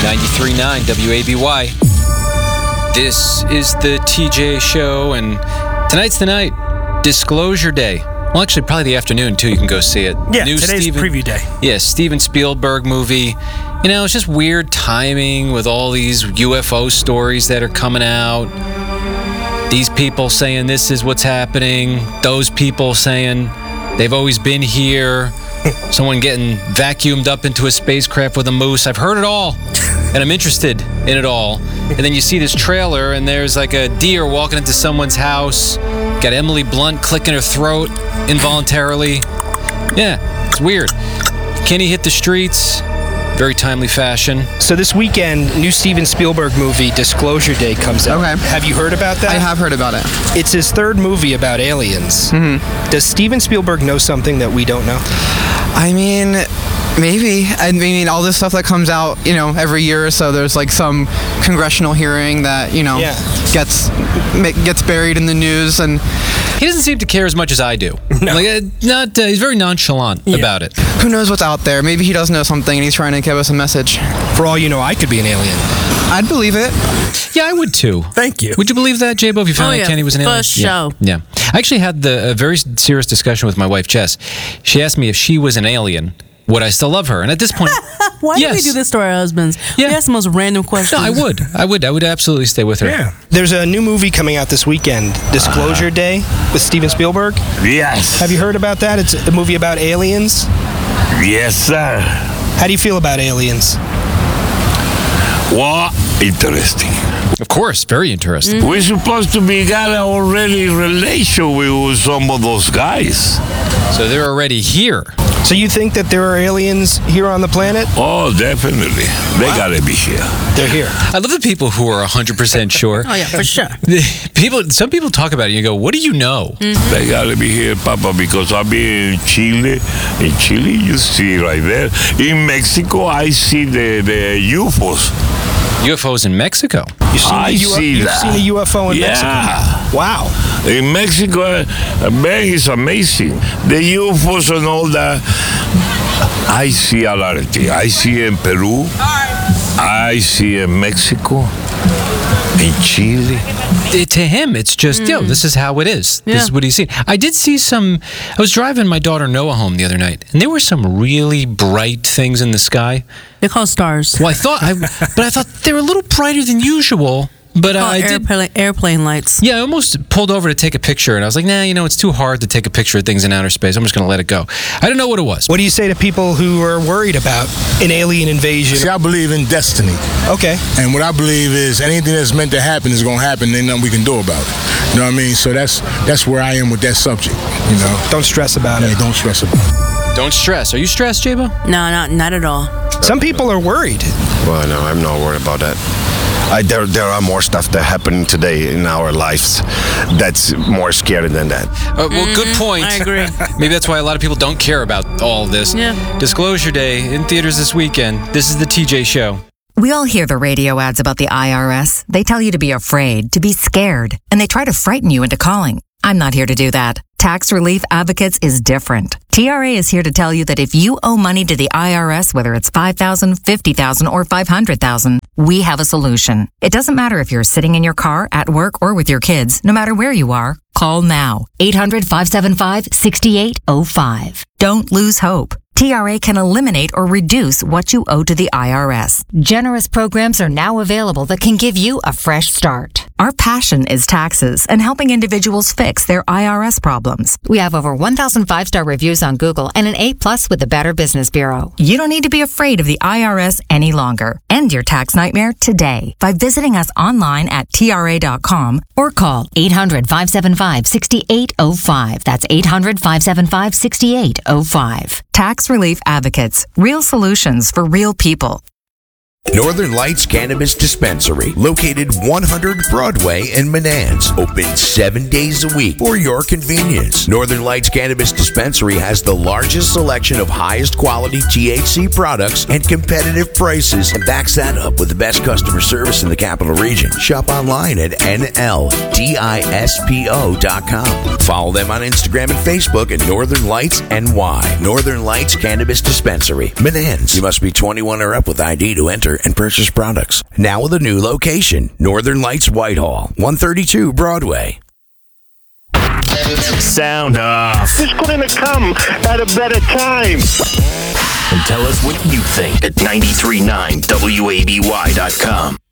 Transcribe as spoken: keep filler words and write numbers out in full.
ninety-three point nine W A B Y. This is the T J Show, and tonight's the night. Disclosure Day. Well, actually, probably the afternoon, too. You can go see it. Yeah, New today's Steven, preview day. Yeah, Steven Spielberg movie. You know, it's just weird timing with all these U F O stories that are coming out. These people saying this is what's happening. Those people saying they've always been here. Someone getting vacuumed up into a spacecraft with a moose. I've heard it all, and I'm interested in it all. And then you see this trailer, and there's like a deer walking into someone's house. Got Emily Blunt clicking her throat involuntarily. Yeah, it's weird. Kenny hit the streets. Very timely fashion. So this weekend, new Steven Spielberg movie, Disclosure Day, comes out. Okay. Have you heard about that? I have heard about it. It's his third movie about aliens. Mm-hmm. Does Steven Spielberg know something that we don't know? I mean, maybe. I mean, all this stuff that comes out, you know, every year or so, there's like some congressional hearing that, you know, yeah. gets gets buried in the news, and he doesn't seem to care as much as I do. No. Like, uh, not. Uh, he's very nonchalant yeah. about it. Who knows what's out there? Maybe he does know something, and he's trying to give us a message. For all you know, I could be an alien. I'd believe it. Yeah, I would too. Thank you. Would you believe that, J-Bo, if you found oh, out yeah. Kenny was an alien? First yeah. show. Yeah. I actually had the, a very serious discussion with my wife, Jess. She asked me if she was an alien, would I still love her? And at this point, why yes. do we do this to our husbands? Yeah. We ask the most random questions. No, I would. I would. I would absolutely stay with her. Yeah. There's a new movie coming out this weekend, Disclosure uh, Day, with Steven Spielberg. Yes. Have you heard about that? It's a movie about aliens. Yes, sir. How do you feel about aliens? Well, interesting. Of course, very interesting. Mm-hmm. We're supposed to be got already relation with some of those guys. So they're already here. So you think that there are aliens here on the planet? Oh, definitely. They wow. gotta be here. They're here. I love the people who are one hundred percent sure. Oh, yeah, for sure. People, some people talk about it and you go, what do you know? Mm-hmm. They gotta be here, Papa, because I've been in Chile. In Chile, you see right there. In Mexico, I see the, the U F Os. U F Os in Mexico? You've seen, I a U- see you've that. seen a U F O in yeah. Mexico? Wow. In Mexico, uh, man, it's amazing. The U F Os and all that. I see a lot of things. I see in Peru. I see in Mexico. In Chile. It, to him, it's just, mm. yo, this is how it is. Yeah. This is what he's seen. I did see some, I was driving my daughter Noah home the other night, and there were some really bright things in the sky. They're called stars. Well, I thought, I, but I thought they were a little brighter than usual. But uh, I did, airplane, airplane lights. Yeah, I almost pulled over to take a picture, and I was like, nah, you know, it's too hard to take a picture of things in outer space. I'm just going to let it go. I didn't know what it was. What do you say to people who are worried about an alien invasion? See, I believe in destiny. Okay. And what I believe is anything that's meant to happen is going to happen. There's nothing we can do about it. You know what I mean? So that's that's where I am with that subject. You know, don't stress about yeah, it. Don't stress about it. Don't stress. Are you stressed, J-Bo? No, not not at all. Some people are worried. Well, no, I'm not worried about that. I, there, there are more stuff that happening today in our lives that's more scary than that. Uh, well, mm-hmm. good point. I agree. Maybe that's why a lot of people don't care about all of this. Yeah. Disclosure Day in theaters this weekend. This is the T J Show. We all hear the radio ads about the I R S. They tell you to be afraid, to be scared, and they try to frighten you into calling. I'm not here to do that. Tax Relief Advocates is different. T R A is here to tell you that if you owe money to the I R S, whether it's five thousand dollars, fifty thousand dollars, or five hundred thousand dollars, we have a solution. It doesn't matter if you're sitting in your car, at work, or with your kids. No matter where you are, call now. eight hundred, five seven five, six eight zero five. Don't lose hope. T R A can eliminate or reduce what you owe to the I R S. Generous programs are now available that can give you a fresh start. Our passion is taxes and helping individuals fix their I R S problems. We have over one thousand five-star reviews on Google and an A plus with the Better Business Bureau. You don't need to be afraid of the I R S any longer. End your tax nightmare today by visiting us online at T R A dot com or call eight hundred, five seven five, six eight zero five. That's eight hundred, five seven five, six eight zero five. Tax Relief Advocates. Real solutions for real people. Northern Lights Cannabis Dispensary, located one hundred Broadway in Menands, open seven days a week for your convenience. Northern Lights Cannabis Dispensary has the largest selection of highest quality T H C products and competitive prices, and backs that up with the best customer service in the capital region. Shop online at N L dispo dot com. Follow them on Instagram and Facebook at Northern Lights N Y. Northern Lights Cannabis Dispensary, Menands. You must be twenty-one or up with I D to enter. together and purchase products. Now with a new location, Northern Lights Whitehall, one thirty-two Broadway. Sound off. This couldn't have come at a better time. And tell us what you think at nine three nine W A B Y dot com.